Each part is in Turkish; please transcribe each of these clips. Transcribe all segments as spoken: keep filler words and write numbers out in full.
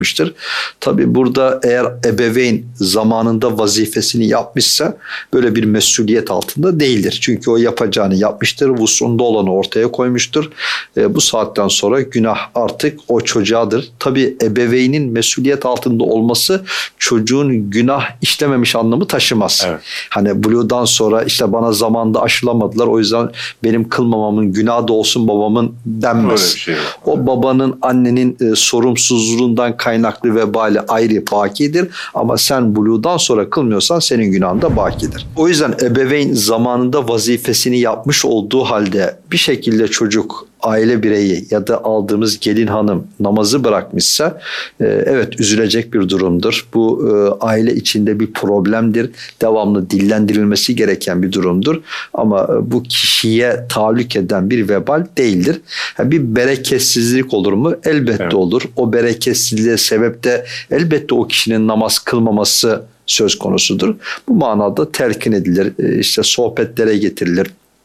Tabii burada eğer ebeveyn zamanında vazifesini yapmışsa böyle bir mesuliyet altında değildir. Çünkü o yapacağını yapmıştır, vusunda olanı ortaya koymuştur. E, bu saatten sonra günah artık o çocuğadır. Tabii ebeveynin mesuliyet altında olması çocuğun günah işlememiş anlamı taşımaz. Evet. Hani buluğdan sonra işte bana zamanında aşılamadılar, o yüzden benim kılmamamın günahı da olsun babamın denmez. Şey o babanın, annenin e, sorumsuzluğundan kaynaklı vebali ayrı bakidir, ama sen buluğdan sonra kılmıyorsan senin günahın da bakidir. O yüzden ebeveyn zamanında vazifesini yapmış olduğu halde bir şekilde çocuk, aile bireyi ya da aldığımız gelin hanım namazı bırakmışsa e, evet üzülecek bir durumdur. Bu e, aile içinde bir problemdir. Devamlı dillendirilmesi gereken bir durumdur. Ama e, bu kişiye tahallük eden bir vebal değildir. Yani bir bereketsizlik olur mu? Elbette evet. olur. O bereketsizliğe sebep de elbette o kişinin namaz kılmaması söz konusudur. Bu manada telkin edilir. E, işte sohbetlere getirilir.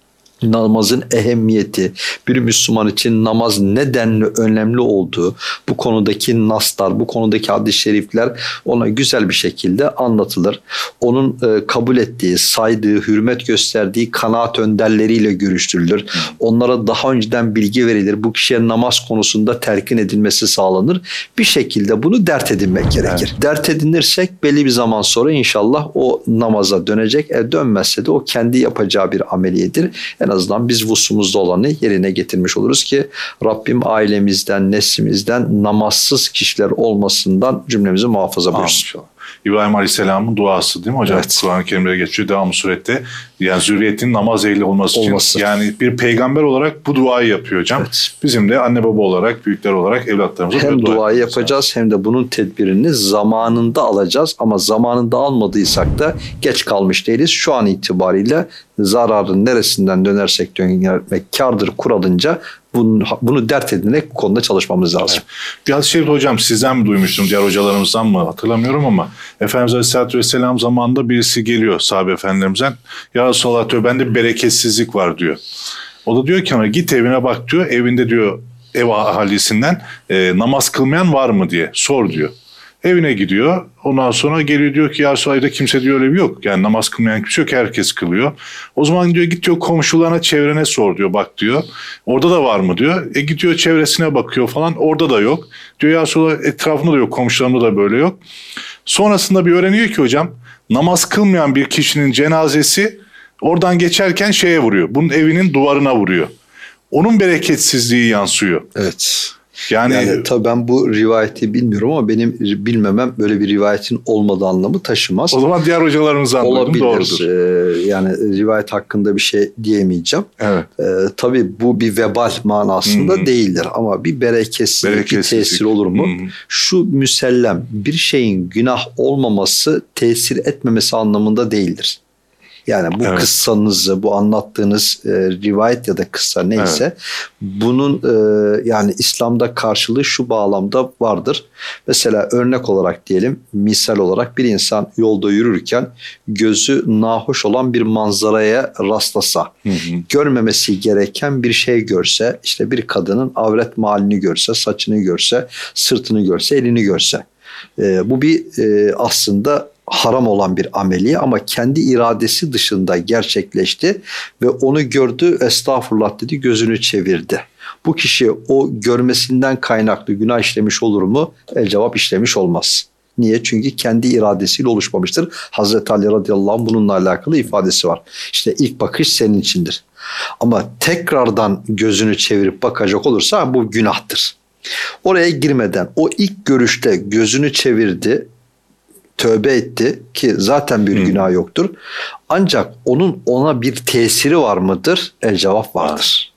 Namazın ehemmiyeti, bir Müslüman için namaz nedenli önemli olduğu, bu konudaki naslar, bu konudaki hadis-i şerifler ona güzel bir şekilde anlatılır. Onun e, kabul ettiği, saydığı, hürmet gösterdiği kanaat önderleriyle görüştürülür. Onlara daha önceden bilgi verilir. Bu kişiye namaz konusunda telkin edilmesi sağlanır. Bir şekilde bunu dert edinmek gerekir. Evet. Dert edinirsek belli bir zaman sonra inşallah o namaza dönecek. E dönmezse de o kendi yapacağı bir ameliyedir. En azından biz vusumuzda olanı yerine getirmiş oluruz ki Rabbim ailemizden, neslimizden namazsız kişiler olmasından cümlemizi muhafaza buyursun. İbrahim Aleyhisselam'ın duası değil mi hocam? Evet. Kur'an-ı Kerim'de geçiyor devamlı surette. Yani zürriyetin namaz ehli olması Olması. için. Yani bir peygamber olarak bu duayı yapıyor hocam. Evet. Bizim de anne baba olarak, büyükler olarak evlatlarımıza hem dua duayı yapacağız yani. Hem de bunun tedbirini zamanında alacağız. Ama zamanında almadıysak da geç kalmış değiliz. Şu an itibariyle zararın neresinden dönersek dönmek kârdır kuralınca Bunu, bunu dert edinerek bu konuda çalışmamız lazım. Evet. Bir hadis-i şerif hocam sizden mi duymuştum, diğer hocalarımızdan mı hatırlamıyorum ama Efendimiz Aleyhisselatü Vesselam zamanında birisi geliyor sahabe efendilerimizden. Ya Resulallah diyor, bende bereketsizlik var diyor. O da diyor ki ona git evine bak diyor, evinde diyor ev ahalisinden e, namaz kılmayan var mı diye sor diyor. Evine gidiyor. Ondan sonra geliyor diyor ki ya Resulallah kimse diyor öyle bir yok. Yani namaz kılmayan kimse yok. Herkes kılıyor. O zaman diyor git diyor komşularına, çevrene sor diyor. Bak diyor. Orada da var mı diyor. E gidiyor çevresine bakıyor falan. Orada da yok. Diyor ya Resulallah etrafında da yok. Komşularında da böyle yok. Sonrasında bir öğreniyor ki hocam namaz kılmayan bir kişinin cenazesi oradan geçerken şeye vuruyor. Bunun evinin duvarına vuruyor. Onun bereketsizliği yansıyor. Evet. Yani, yani tabii ben bu rivayeti bilmiyorum ama benim bilmemem böyle bir rivayetin olmadığı anlamı taşımaz. O zaman diğer hocalarımızdan olabilir. Doğrudur. Ee, yani rivayet hakkında bir şey diyemeyeceğim. Evet. Ee, tabii bu bir vebal manasında hmm. değildir ama bir bereketsizlik, bereketsizlik. tesir olur mu? Hmm. Şu müsellem bir şeyin günah olmaması tesir etmemesi anlamında değildir. Yani bu evet. kıssanızı, bu anlattığınız e, rivayet ya da kıssa neyse evet. bunun e, yani İslam'da karşılığı şu bağlamda vardır. Mesela örnek olarak diyelim, misal olarak bir insan yolda yürürken gözü nahoş olan bir manzaraya rastlasa, hı hı. görmemesi gereken bir şey görse, işte bir kadının avret mahallini görse, saçını görse, sırtını görse, elini görse. E, bu bir e, aslında haram olan bir ameliye ama kendi iradesi dışında gerçekleşti ve onu gördü, estağfurullah dedi, gözünü çevirdi. Bu kişi o görmesinden kaynaklı günah işlemiş olur mu? El cevap işlemiş olmaz. Niye? Çünkü kendi iradesiyle oluşmamıştır. Hazreti Ali radıyallahu anh bununla alakalı ifadesi var. İşte ilk bakış senin içindir. Ama tekrardan gözünü çevirip bakacak olursa bu günahtır. Oraya girmeden o ilk görüşte gözünü çevirdi, tövbe etti ki zaten bir hmm. günah yoktur. Ancak onun ona bir tesiri var mıdır? El cevap vardır.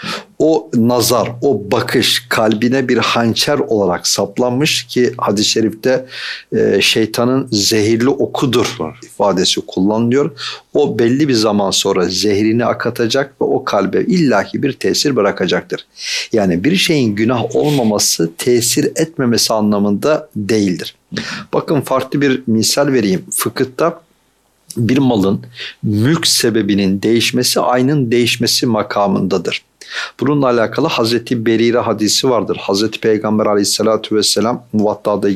O nazar, o bakış kalbine bir hançer olarak saplanmış ki hadis-i şerifte e, şeytanın zehirli okudur ifadesi kullanılıyor. O belli bir zaman sonra zehrini akatacak ve o kalbe illaki bir tesir bırakacaktır. Yani bir şeyin günah olmaması tesir etmemesi anlamında değildir. Bakın farklı bir misal vereyim. Fıkıhta bir malın mülk sebebinin değişmesi aynın değişmesi makamındadır. Bununla alakalı Hazreti Berire hadisi vardır. Hazreti Peygamber aleyhissalatü vesselam Muvatta'da